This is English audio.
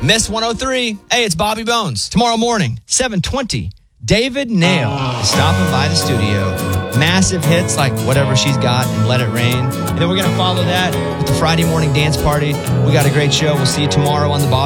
Miss 103. Hey, it's Bobby Bones. Tomorrow morning, 7:20, David Nail is stopping by the studio. Massive hits like Whatever She's Got and Let It Rain. And then we're going to follow that with the Friday morning dance party. We got a great show. We'll see you tomorrow on the Bobby